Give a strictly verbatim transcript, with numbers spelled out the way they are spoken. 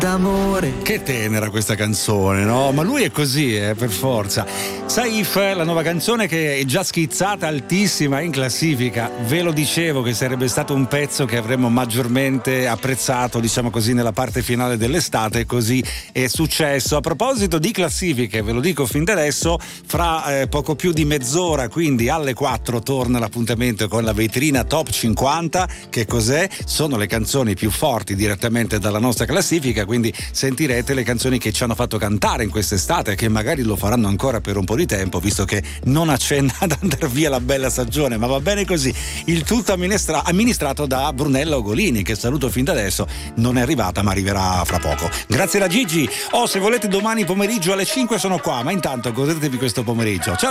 d'amore. Che tenera questa canzone, no? Ma lui è così, eh, per forza. Saif, la nuova canzone che è già schizzata altissima in classifica. Ve lo dicevo che sarebbe stato un pezzo che avremmo maggiormente apprezzato, diciamo così, nella parte finale dell'estate, così è successo. A proposito di classifiche, ve lo dico fin da adesso, fra eh, poco più di mezz'ora, quindi alle quattro, torna l'appuntamento con la vetrina Top cinquanta. Che cos'è? Sono le canzoni più forti direttamente dalla nostra classifica, quindi sentirete le canzoni che ci hanno fatto cantare in quest'estate e che magari lo faranno ancora per un po' di tempo, visto che non accenna ad andare via la bella stagione, ma va bene così. Il tutto amministra- amministrato da Brunella Ogolini, che saluto fin da adesso, non è arrivata ma arriverà fra poco. Grazie da Gigi. Oh, se volete domani pomeriggio alle cinque sono qua, ma intanto godetevi questo pomeriggio. Ciao.